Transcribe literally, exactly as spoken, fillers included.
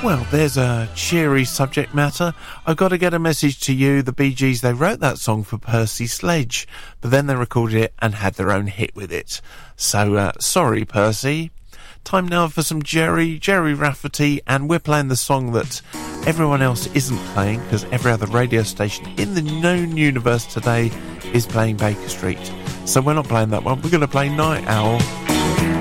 Well, there's a cheery subject matter. I've got to get a message to you. The Bee Gees, they wrote that song for Percy Sledge, but then they recorded it and had their own hit with it. So, uh, sorry, Percy. Time now for some Jerry, Jerry Rafferty, and we're playing the song that everyone else isn't playing because every other radio station in the known universe today is playing Baker Street. So we're not playing that one. We're going to play Night Owl.